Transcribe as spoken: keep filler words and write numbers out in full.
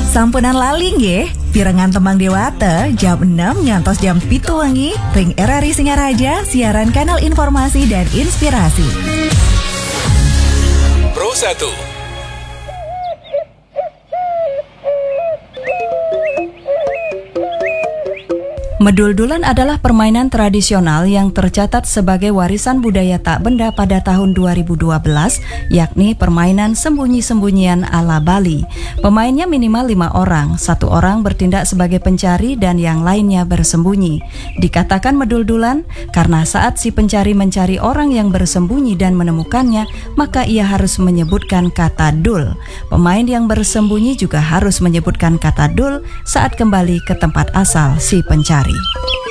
Sampunan lali nggih, pirengan tembang dewata jam enam ngantos jam pitu wengi ring R R I Singaraja siaran kanal informasi dan inspirasi. Pro satu. Medul-dulan adalah permainan tradisional yang tercatat sebagai warisan budaya tak benda pada tahun dua ribu dua belas, yakni permainan sembunyi-sembunyian ala Bali. Pemainnya minimal lima orang, satu orang bertindak sebagai pencari dan yang lainnya bersembunyi. Dikatakan medul-dulan karena saat si pencari mencari orang yang bersembunyi dan menemukannya, maka ia harus menyebutkan kata dul. Pemain yang bersembunyi juga harus menyebutkan kata dul saat kembali ke tempat asal si pencari.